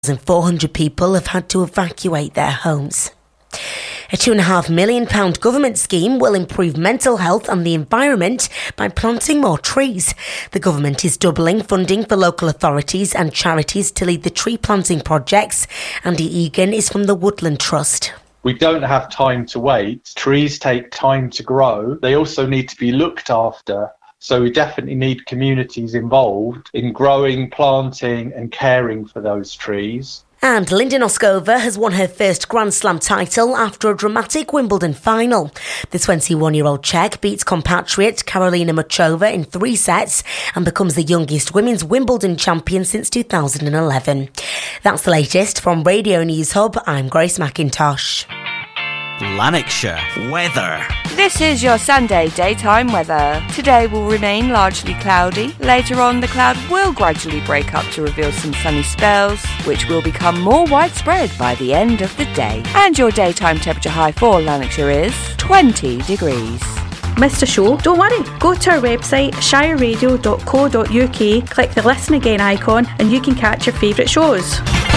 400 people have had to evacuate their homes. A £2.5 million government scheme will improve mental health and the environment by planting more trees. The government is doubling funding for local authorities and charities to lead the tree planting projects. Andy Egan is from the Woodland Trust. We don't have time to wait. Trees take time to grow. They also need to be looked after. So we definitely need communities involved in growing, planting and caring for those trees. And Linda Noskova has won her first Grand Slam title after a dramatic Wimbledon final. The 21-year-old Czech beats compatriot Karolina Muchova in 3 sets and becomes the youngest women's Wimbledon champion since 2011. That's the latest from Radio News Hub. I'm Grace McIntosh. Lanarkshire weather. This is your Sunday daytime weather. Today will remain largely cloudy. Later on, the cloud will gradually break up to reveal some sunny spells, which will become more widespread by the end of the day. And your daytime temperature high for Lanarkshire is 20 degrees. Missed a show? Don't worry. Go to our website, shireradio.co.uk, click the Listen Again icon, and you can catch your favourite shows.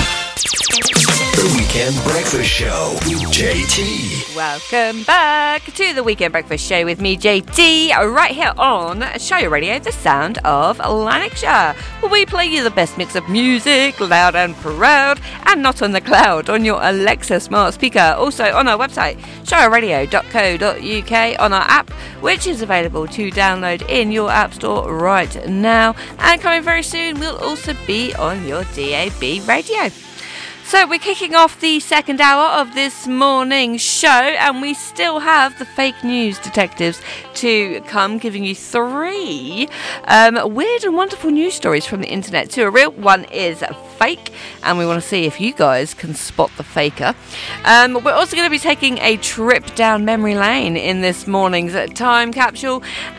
The Weekend Breakfast Show with JT. Welcome back to the Weekend Breakfast Show with me, JT, right here on Shire Radio, the sound of Lanarkshire. Where we play you the best mix of music, loud and proud, and not on the cloud, on your Alexa smart speaker. Also on our website, shireradio.co.uk, on our app, which is available to download in your app store right now. And coming very soon, we'll also be on your DAB radio. So we're kicking off the second hour of this morning's show, and we still have the fake news detectives to come, giving you 3 weird and wonderful news stories from the internet. 2 are real, 1 is fake, and we want to see if you guys can spot the faker. We're also going to be taking a trip down memory lane in this morning's time capsule,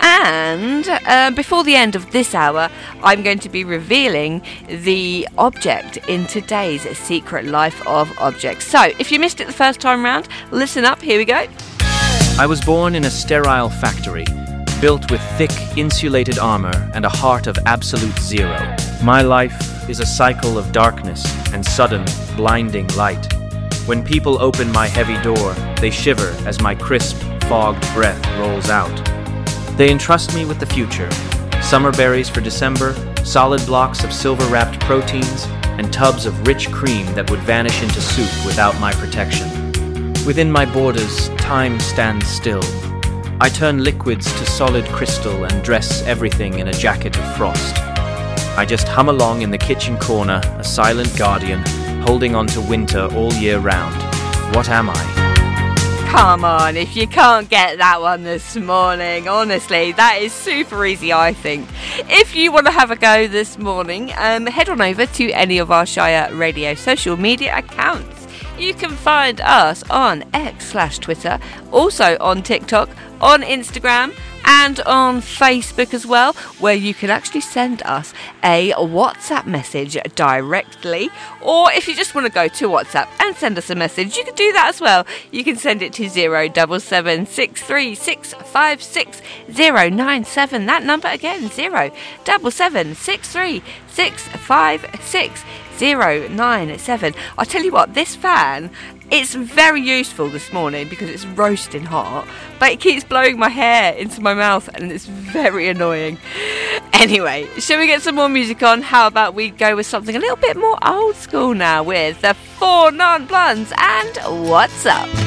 and before the end of this hour, I'm going to be revealing the object in today's Secret Life of Objects. So, if you missed it the first time round, listen up, here we go. I was born in a sterile factory, built with thick, insulated armor and a heart of absolute zero. My life is a cycle of darkness and sudden, blinding light. When people open my heavy door, they shiver as my crisp, fogged breath rolls out. They entrust me with the future. Summer berries for December, solid blocks of silver-wrapped proteins, and tubs of rich cream that would vanish into soup without my protection. Within my borders, time stands still. I turn liquids to solid crystal and dress everything in a jacket of frost. I just hum along in the kitchen corner, a silent guardian, holding on to winter all year round. What am I? Come on, if you can't get that one this morning, honestly, that is super easy, I think. If you want to have a go this morning, head on over to any of our Shire Radio social media accounts. You can find us on X/Twitter, also on TikTok, on Instagram, and on Facebook as well, where you can actually send us a WhatsApp message directly. Or if you just want to go to WhatsApp and send us a message, you can do that as well. You can send it to 07763656097. That number again, 07763656097. I'll tell you what, this fan, it's very useful this morning because it's roasting hot, but it keeps blowing my hair into my mouth and it's very annoying. Anyway, shall we get some more music on? How about we go with something a little bit more old school now with the 4 Non Blondes and What's Up?